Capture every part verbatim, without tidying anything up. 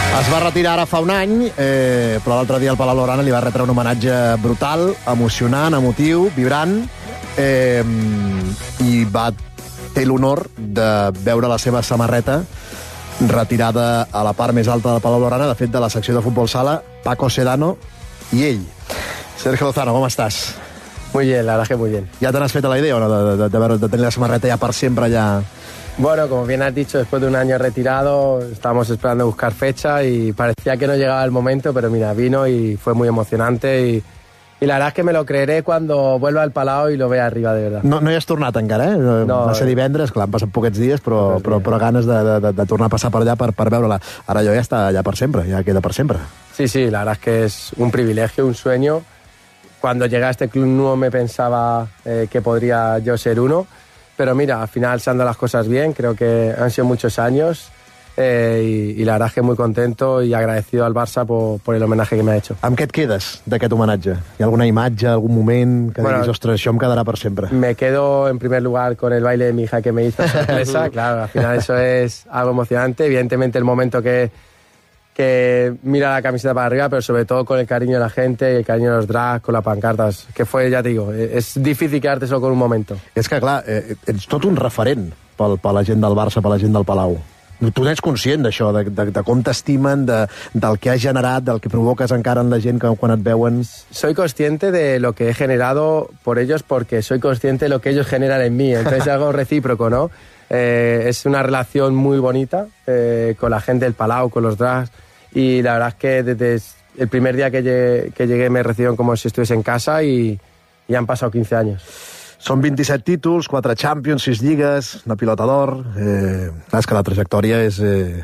Es va retirar ara fa un any, eh, però l'altre dia el Palau Blaugrana li va retre un homenatge brutal, emocionant, emotiu, vibrant, eh, i va té l'honor de veure la seva samarreta retirada a la part més alta del Palau Blaugrana, de fet, de la secció de futbol sala, Paco Sedano i ell. Sergio Lozano, com estàs? Muy bien, la verdad que muy bien. ¿Ya te has feito la idea o no, de, de, de, de tener la samarreta ya para siempre ya? Bueno, como bien has dicho, después de un año retirado, estábamos esperando buscar fecha y parecía que no llegaba el momento, pero mira, vino y fue muy emocionante y, y la verdad es que me lo creeré cuando vuelva al Palau y lo vea arriba, de verdad. No, no hi has tornat encara, eh? No, va ser divendres, clar, han passat poquets dies, però, però, però ganes de, de, de tornar a passar per allà per, per veure-la. Ara allò ja està allà per sempre, ja queda per sempre. Sí, sí, la verdad es que es un privilegio, un sueño. Cuando llegué a este club no me pensaba eh, que podría yo ser uno, pero mira, al final se han dado las cosas bien, creo que han sido muchos años eh, y, y la verdad es que muy contento y agradecido al Barça por, por el homenaje que me ha hecho. Amb què et quedes d'aquest homenatge? Hi ha alguna imatge, algun moment que bueno, diguis, ostres, això em quedarà per sempre? Me quedo en primer lugar con el baile de mi hija que me hizo sorpresa, claro, al final eso es algo emocionante, evidentemente el momento que que mira la camiseta para arriba, pero sobre todo con el cariño de la gente, el cariño de los drags, con las pancartas, que fue, ja te digo, és difícil quedarte solo con un momento. És que, clar, eh, ets tot un referent per, per la gent del Barça, per la gent del Palau. Tu n'ets conscient d'això, de, de, de com t'estimen, de, del que has generat, del que provoques encara en la gent que, quan et veuen. Soy consciente de lo que he generado por ellos porque soy consciente de lo que ellos generan en mí, entonces es algo recíproco, ¿no? Eh, es una relación muy bonita eh, con la gente del Palau, con los drags, y la verdad es que desde el primer día que llegué, que llegué me recibieron como si estuviese en casa y, y han pasado quince años. Són vint-i-set títols, quatre Champions, sis lligues, una pilota d'or. Eh, és que la trajectòria és... Eh,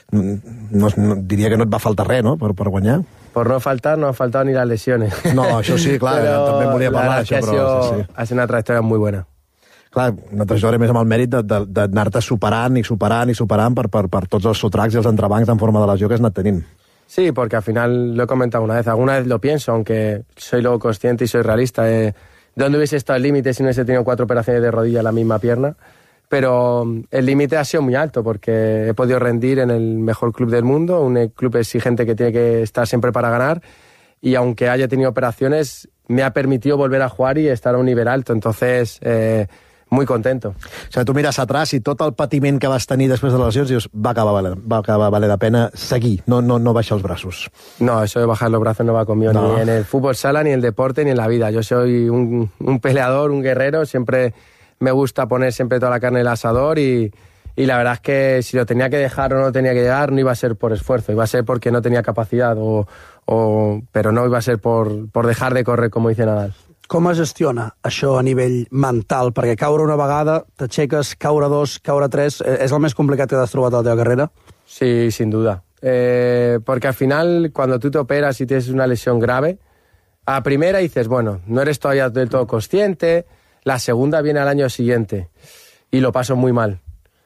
no, no, diria que no et va faltar res, no?, per, per guanyar. Por no faltar, no han faltado ni las lesiones. No, això sí, clar, també volia parlar d'això, però... Sido, sí, sí. Ha sido una trajectòria muy buena. Clar, una trajectòria més amb el mèrit d'anar-te superant i superant i superant per, per, per tots els sotracs i els entrebancs en forma de lesió que has anat tenint. Sí, porque al final lo he comentado una vez, alguna vez lo pienso, aunque soy luego consciente y soy realista. Eh, ¿Dónde hubiese estado el límite si no hubiese tenido cuatro operaciones de rodilla en la misma pierna? Pero el límite ha sido muy alto porque he podido rendir en el mejor club del mundo, un club exigente que tiene que estar siempre para ganar, y aunque haya tenido operaciones, me ha permitido volver a jugar y estar a un nivel alto. Entonces... Eh, muy contento. O sigui, tu mires atrás i tot el patiment que vas tenir després de les lesions dius, va acabar valer, va acabar valer la pena seguir, no, no, no baixar els braços. No, eso de bajar los brazos no va conmigo, no. Ni en el fútbol sala, ni en el deporte, ni en la vida. Yo soy un, un peleador, un guerrero, siempre me gusta poner siempre toda la carne en el asador y, y la verdad es que si lo tenía que dejar o no tenía que llegar, no iba a ser por esfuerzo, iba a ser porque no tenía capacidad, o, o, pero no iba a ser por, por dejar de correr, como dice Nadal. Com es gestiona això a nivell mental? Perquè caure una vegada, t'aixeques, caure dos, caure tres, és el més complicat que t'has trobat a la teva carrera? Sí, sin duda. Eh, porque al final, cuando tú te operas y tienes una lesión grave, a primera dices, bueno, no eres todavía del todo consciente, la segunda viene al año siguiente y lo paso muy mal.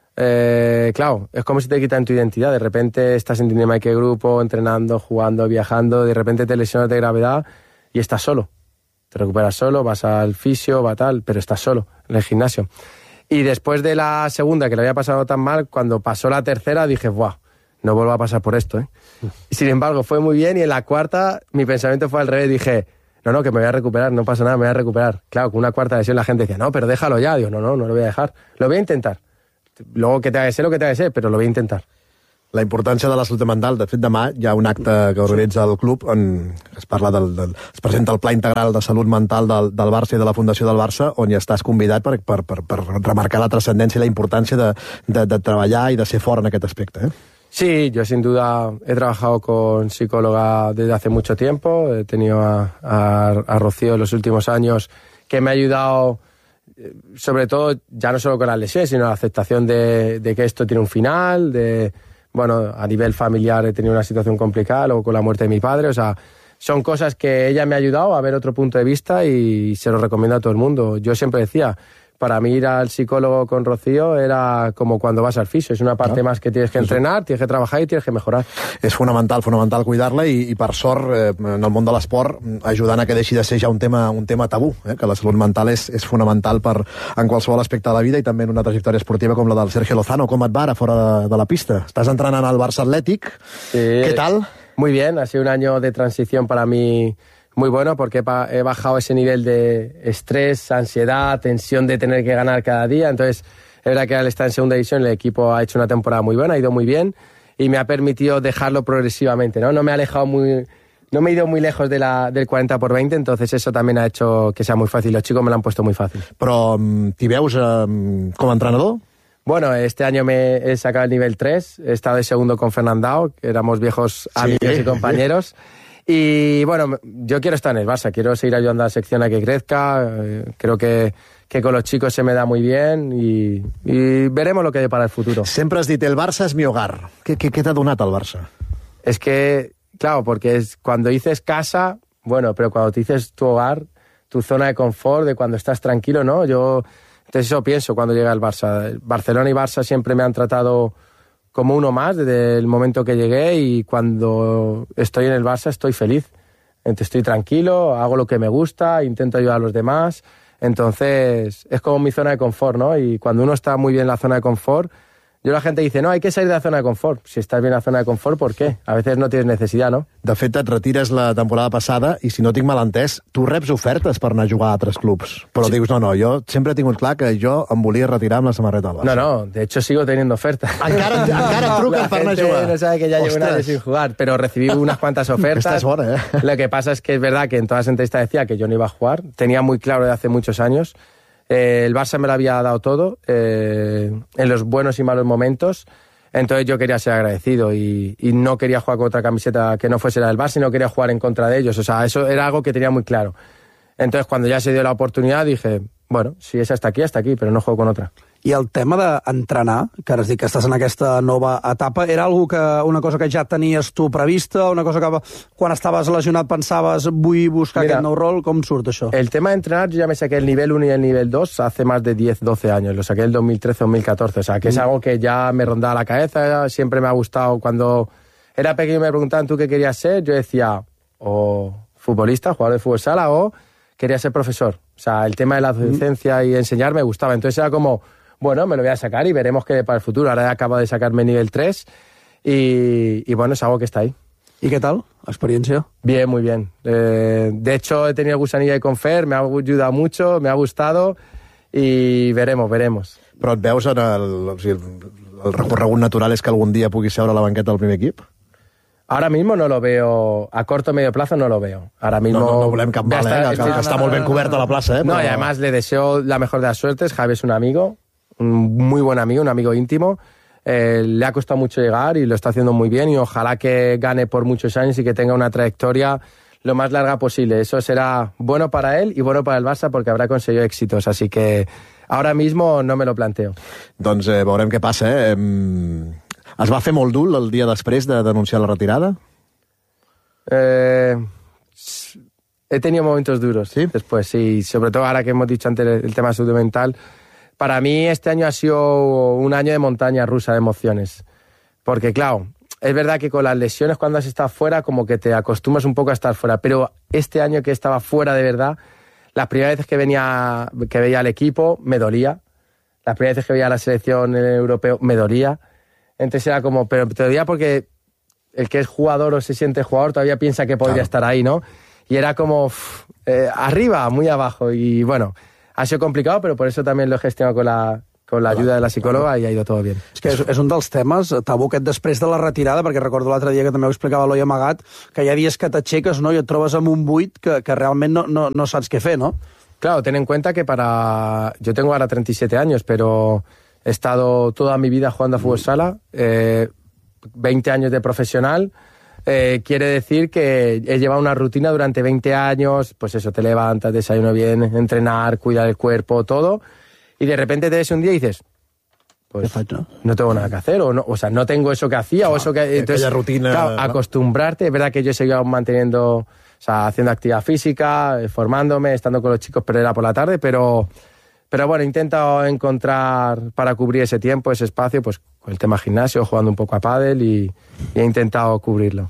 Eh, claro, es como si te quitan tu identidad. De repente estás en Dinamarca Grupo, entrenando, jugando, viajando, de repente te lesionas de gravedad y estás solo. Te recuperas solo, vas al fisio, va tal, pero estás solo en el gimnasio. Y después de la segunda, que le había pasado tan mal, cuando pasó la tercera dije, ¡buah! No vuelvo a pasar por esto, ¿eh? Y sin embargo, fue muy bien, y en la cuarta mi pensamiento fue al revés. Dije, no, no, que me voy a recuperar, no pasa nada, me voy a recuperar. Claro, con una cuarta lesión la gente decía, no, pero déjalo ya. Digo, no, no, no lo voy a dejar. Lo voy a intentar. Luego que te haga ser lo que te haga ser, pero lo voy a intentar. La importància de la salut mental. De fet, demà hi ha un acte que organitza el club on es parla del, del, es presenta el Pla Integral de Salut Mental del, del Barça i de la Fundació del Barça, on hi estàs convidat per, per, per, per remarcar la trascendència i la importància de, de, de treballar i de ser fort en aquest aspecte, eh? Sí, yo sin duda he trabajado con psicóloga desde hace mucho tiempo. He tenido a, a, a Rocío en los últimos años, que me ha ayudado, sobre todo, ya no solo con las lesiones, sino la aceptación de, de que esto tiene un final, de... Bueno, a nivel familiar he tenido una situación complicada, luego con la muerte de mi padre, o sea, son cosas que ella me ha ayudado a ver otro punto de vista y se lo recomiendo a todo el mundo. Yo siempre decía, para mí ir al psicólogo con Rocío era como cuando vas al fisio, és una part no? més que tienes que entrenar, tienes que trabajar i tienes que mejorar. És fonamental, fonamental cuidar-la i, i per sort, eh, en el món de l'esport, ajudant a que deixi de ser ja un tema, un tema tabú, eh, que la salut mental és, és fonamental per, en qualsevol aspecte de la vida i també en una trajectòria esportiva com la del Sergio Lozano. Com et va ara fora de, de la pista? Estàs entrenant al Barça Atlètic. Sí, ¿Qué tal? Muy bien, ha sido un año de transición para mí muy bueno porque he bajado ese nivel de estrés, ansiedad, tensión de tener que ganar cada día. Entonces, es verdad que al estar en segunda división el equipo ha hecho una temporada muy buena, ha ido muy bien y me ha permitido dejarlo progresivamente, ¿no? No me ha alejado muy... No me he ido muy lejos de la, del cuarenta por veinte, entonces eso también ha hecho que sea muy fácil. Los chicos me lo han puesto muy fácil. Però t'hi veus eh, com a entrenador? Bueno, este año me he sacado el nivel tres, he estado de segundo con Fernandao, que éramos viejos amigos sí. y compañeros. Y bueno, yo quiero estar en el Barça, quiero seguir ayudando a la sección a que crezca, eh, creo que, que con los chicos se me da muy bien y, y veremos lo que hay para el futuro. Sempre has dit, el Barça és mi hogar. Què, què, què t'ha donat el Barça? Es que, claro, porque es, cuando dices casa, bueno, pero cuando te dices tu hogar, tu zona de confort, de cuando estás tranquilo, ¿no? Yo, entonces eso pienso cuando llega el Barça. Barcelona y Barça siempre me han tratado como uno más desde el momento que llegué y cuando estoy en el Barça estoy feliz. Entonces estoy tranquilo, hago lo que me gusta, intento ayudar a los demás. Entonces es como mi zona de confort, ¿no? Y cuando uno está muy bien en la zona de confort, yo la gente dice, no, hay que salir de la zona de confort. Si estás bien en la zona de confort, ¿por qué? A veces no tienes necesidad, ¿no? De fet, et retires la temporada passada i, si no tinc mal entès, tu reps ofertes per anar a jugar a altres clubs. Però sí. dius, no, no, jo sempre he tingut clar que jo em volia retirar amb la samarreta del Barça. No, no, de hecho sigo teniendo ofertas. Encara, encara truquen per anar a jugar. No sabe que ya llevo un año sin jugar, pero recibí unas cuantas ofertas. Esta es buena, ¿eh? Lo que pasa es que es verdad que en todas las entrevistas decía que yo no iba a jugar. Tenía muy claro de hace muchos años. Eh, el Barça me lo había dado todo, eh, en los buenos y malos momentos. Entonces yo quería ser agradecido y, y no quería jugar con otra camiseta que no fuese la del Barça y no quería jugar en contra de ellos. O sea, eso era algo que tenía muy claro. Entonces cuando ya se dio la oportunidad dije, bueno, si es hasta aquí, hasta aquí, però no juego con otra. I el tema d'entrenar, que ara has dit que estàs en aquesta nova etapa, era algo que, una cosa que ja tenies tu prevista, una cosa que quan estaves lesionat pensaves vull buscar Mira, aquest nou rol, com surt això? El tema de entrenar, yo ya me saqué el nivel uno y el nivel dos hace más de diez, doce años, lo saqué en el dos mil trece, dos mil catorce, o sea, que mm. es algo que ya me rondaba la cabeza, siempre me ha gustado. Cuando era pequeño me preguntaban tú qué querías ser, yo decía, o futbolista, jugador de fútbol sala, o quería ser profesor. O sea, el tema de la docencia mm. y enseñar me gustaba, entonces era como... Bueno, me lo voy a sacar y veremos qué para el futuro. Ahora acabo de sacarme nivel tres y, y bueno, es algo que está ahí. ¿Y qué tal? ¿Experiencia? Bien, muy bien. Eh, de hecho, he tenido gusanilla de Confer, me ha ayudado mucho, me ha gustado y veremos, veremos. Però et veus en el... O sigui, el recorregut natural és que algun dia puguis seure a la banqueta del primer equip? Ahora mismo no lo veo, a corto o medio plazo no lo veo. Ahora mismo... No, no, no volem cap mal, eh? Que, que està molt ben coberta la plaça, eh? No, però... y además le deseo la mejor de las suertes. Javi es un amigo, un muy buen amigo, un amigo íntimo. Eh, le ha costado mucho llegar y lo está haciendo muy bien y ojalá que gane por muchos años y que tenga una trayectoria lo más larga posible. Eso será bueno para él y bueno para el Barça porque habrá conseguido éxitos. Así que ahora mismo no me lo planteo. Doncs eh, veurem què passa, eh? Es va fer molt dur el dia després de denunciar la retirada? Eh, he tenido momentos duros. ¿Sí? Después, sí. Sobre todo ahora que hemos dicho antes el tema de salud mental. Para mí este año ha sido un año de montaña rusa de emociones. Porque, claro, es verdad que con las lesiones cuando has estado fuera como que te acostumbras un poco a estar fuera. Pero este año que estaba fuera de verdad, las primeras veces que, venía, que veía al equipo me dolía. Las primeras veces que veía a la selección en el europeo me dolía. Entonces era como, pero te dolía porque el que es jugador o se siente jugador todavía piensa que podría claro. estar ahí, ¿no? Y era como uff, eh, arriba, muy abajo. Y bueno... Ha sido complicado, pero por eso también lo he gestionado con la, con la ayuda de la psicòloga i ha ido todo bien. És que és, és un dels temes tabú aquest després de la retirada, perquè recordo l'altre dia que també ho explicava l'Oi Amagat, que hi ha dies que t'aixeques, no?, i et trobes amb un buit que, que realment no, no, no saps què fer, no? Claro, ten en cuenta que para... Yo tengo ahora treinta y siete años, pero he estado toda mi vida jugando a fútbol sala, eh, veinte años de profesional... Eh, quiere decir que he llevado una rutina durante veinte años, pues eso, te levantas, desayuno bien, entrenar, cuidar el cuerpo, todo, y de repente te ves un día y dices, pues no? no tengo nada que hacer, o, no, o sea, no tengo eso que hacía, no, o eso que... Entonces, rutina, claro, ¿no? acostumbrarte, es verdad que yo he seguido manteniendo, o sea, haciendo actividad física, formándome, estando con los chicos, pero era por la tarde, pero... Pero bueno, he intentado encontrar para cubrir ese tiempo, ese espacio, pues con el tema gimnasio, jugando un poco a pádel y, y he intentado cubrirlo.